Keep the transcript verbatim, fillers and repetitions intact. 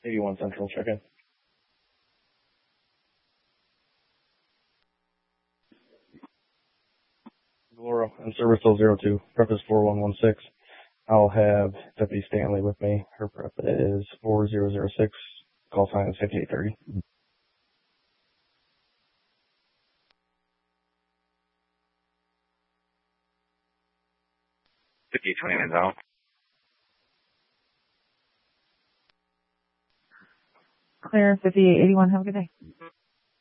eighty-one Central, check in. Valero and service till zero two. Prep is four one one six. I'll have Deputy Stanley with me. Her prep is four zero zero six. Call sign is fifty-eight thirty. fifty-eight twenty minutes out. Clear, fifty-eight eighty-one. Have a good day.